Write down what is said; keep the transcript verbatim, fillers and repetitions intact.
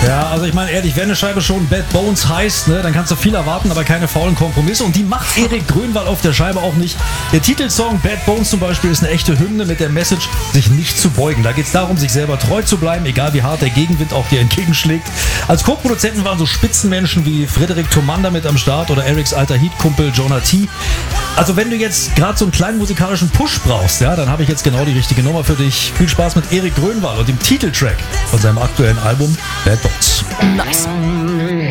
Ja, also ich meine ehrlich, wenn eine Scheibe schon Bad Bones heißt, ne, dann kannst du viel erwarten, aber keine faulen Kompromisse. Und die macht Erik Grönwald auf der Scheibe auch nicht. Der Titelsong Bad Bones zum Beispiel ist eine echte Hymne mit der Message, sich nicht zu beugen. Da geht es darum, sich selber treu zu bleiben, egal wie hart der Gegenwind auch dir entgegenschlägt. Als Co-Produzenten waren so Spitzenmenschen wie Frederik Tomanda mit am Start oder Eriks alter Heat-Kumpel Jonah T. Also wenn du jetzt gerade so einen kleinen musikalischen Push brauchst, ja, dann habe ich jetzt genau die richtige Nummer für dich. Viel Spaß mit Erik Grönwald und dem Titeltrack von seinem aktuellen Album Bad Bones. Nice.